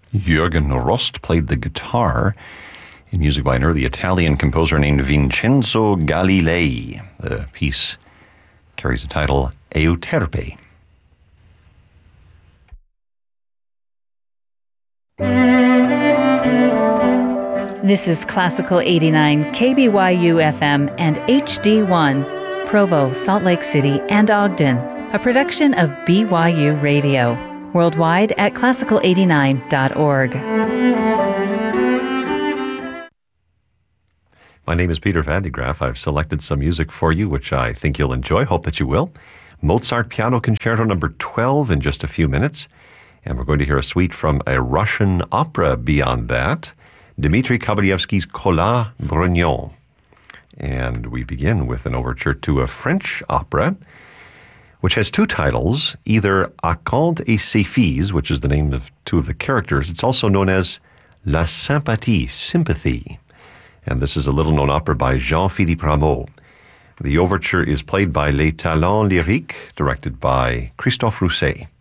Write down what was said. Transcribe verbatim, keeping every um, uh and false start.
Jürgen Rost played the guitar in music by an early Italian composer named Vincenzo Galilei. The piece carries the title Euterpe. This is Classical eighty-nine, K B Y U F M and H D one, Provo, Salt Lake City, and Ogden, a production of B Y U Radio. Worldwide at classical eighty-nine dot org. My name is Peter Van de Graaff. I've selected some music for you, which I think you'll enjoy. Hope that you will. Mozart Piano Concerto number twelve in just a few minutes. And we're going to hear a suite from a Russian opera beyond that, Dmitri Kabalyevsky's Colas Brognon. And we begin with an overture to a French opera, which has two titles, either Acanthe et ses filles, which is the name of two of the characters. It's also known as La Sympathie, Sympathy. And this is a little-known opera by Jean-Philippe Rameau. The overture is played by Les Talents Lyriques, directed by Christophe Rousset.